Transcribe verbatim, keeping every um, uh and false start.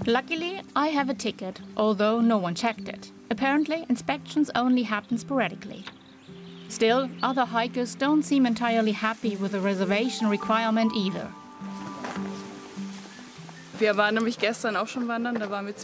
Luckily, I have a ticket, although no one checked it. Apparently, inspections only happen sporadically. Still, other hikers don't seem entirely happy with the reservation requirement either. Wir waren nämlich gestern auch schon wandern, da waren wir